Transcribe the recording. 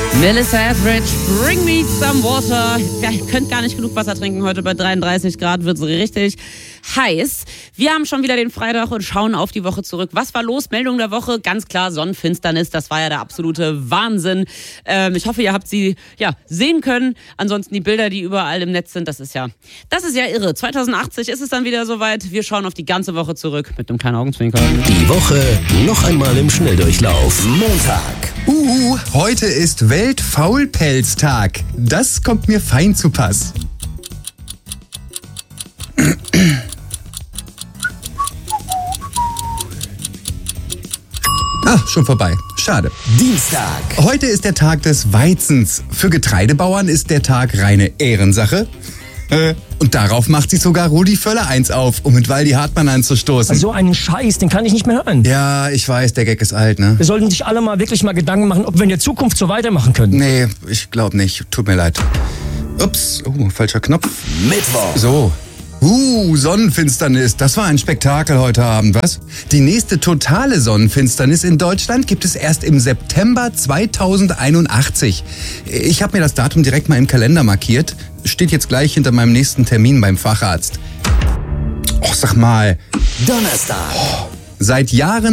Melissa Etheridge, bring me some water. Ihr könnt gar nicht genug Wasser trinken. Heute bei 33 Grad wird es richtig heiß. Wir haben schon wieder den Freitag und schauen auf die Woche zurück. Was war los? Meldung der Woche, ganz klar Sonnenfinsternis. Das war ja der absolute Wahnsinn. Ich hoffe, ihr habt sie sehen können. Ansonsten die Bilder, die überall im Netz sind, das ist ja irre. 2080 ist es dann wieder soweit. Wir schauen auf die ganze Woche zurück mit einem kleinen Augenzwinkern. Die Woche noch einmal im Schnelldurchlauf. Montag. Heute ist Weltfaulpelztag. Das kommt mir fein zu Pass. Schon vorbei. Schade. Dienstag. Heute ist der Tag des Weizens. Für Getreidebauern ist der Tag reine Ehrensache. Und darauf macht sich sogar Rudi Völler eins auf, um mit Waldi Hartmann anzustoßen. So einen Scheiß, den kann ich nicht mehr hören. Ja, ich weiß, der Gag ist alt, ne? Wir sollten sich alle mal wirklich mal Gedanken machen, ob wir in der Zukunft so weitermachen können. Nee, ich glaube nicht. Tut mir leid. Ups, falscher Knopf. Mittwoch. So. Sonnenfinsternis. Das war ein Spektakel heute Abend, was? Die nächste totale Sonnenfinsternis in Deutschland gibt es erst im September 2081. Ich habe mir das Datum direkt mal im Kalender markiert. Steht jetzt gleich hinter meinem nächsten Termin beim Facharzt. Sag mal. Donnerstag. Seit Jahren